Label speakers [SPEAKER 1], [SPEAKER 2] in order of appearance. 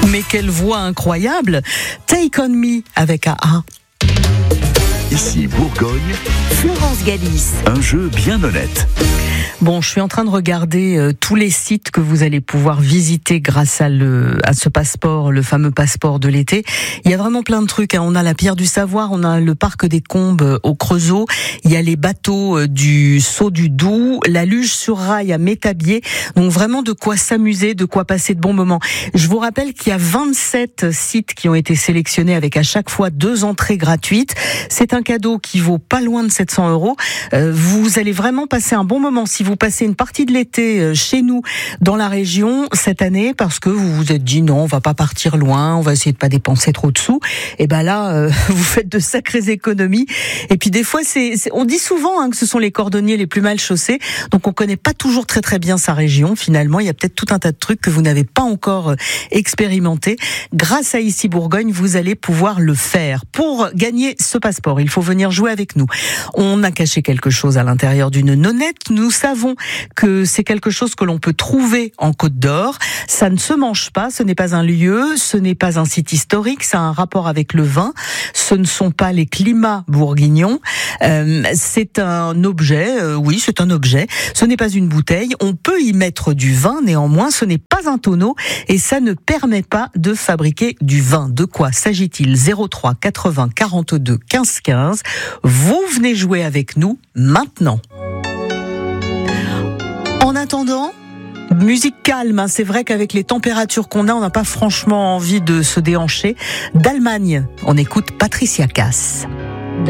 [SPEAKER 1] Mais quelle voix incroyable! Take on me avec AA.
[SPEAKER 2] Ici Bourgogne,
[SPEAKER 3] Florence Galis.
[SPEAKER 2] un jeu bien honnête.
[SPEAKER 1] Bon, je suis en train de regarder tous les sites que vous allez pouvoir visiter grâce à ce passeport, le fameux passeport de l'été. Il y a vraiment plein de trucs. On a la Pierre du Savoir, on a le parc des Combes au Creusot, il y a les bateaux du Saut du Doubs, la luge sur rail à Métabier. Donc vraiment de quoi s'amuser, de quoi passer de bons moments. Je vous rappelle qu'il y a 27 sites qui ont été sélectionnés avec à chaque fois 2 entrées gratuites. C'est un cadeau qui vaut pas loin de 700 €. Vous allez vraiment passer un bon moment si vous passez une partie de l'été chez nous dans la région cette année parce que vous vous êtes dit non, on va pas partir loin, on va essayer de pas dépenser trop de sous. Et ben là, vous faites de sacrées économies. Et puis des fois, on dit souvent que ce sont les cordonniers les plus mal chaussés, donc on connaît pas toujours très très bien sa région. Finalement, il y a peut-être tout un tas de trucs que vous n'avez pas encore expérimenté. Grâce à Ici Bourgogne, vous allez pouvoir le faire. Pour gagner ce passeport, il faut venir jouer avec nous. On a caché quelque chose à l'intérieur d'une nonnette. Nous savons que c'est quelque chose que l'on peut trouver en Côte d'Or. Ça ne se mange pas, ce n'est pas un lieu, ce n'est pas un site historique, ça a un rapport avec le vin. Ce ne sont pas les climats bourguignons. C'est un objet, oui, c'est un objet. Ce n'est pas une bouteille. On peut y mettre du vin, néanmoins, ce n'est pas un tonneau et ça ne permet pas de fabriquer du vin. De quoi s'agit-il? 03 80 42 15 15. Vous venez jouer avec nous maintenant. En attendant, musique calme, c'est vrai qu'avec les températures qu'on a, on n'a pas franchement envie de se déhancher. D'Allemagne, on écoute Patricia Cass.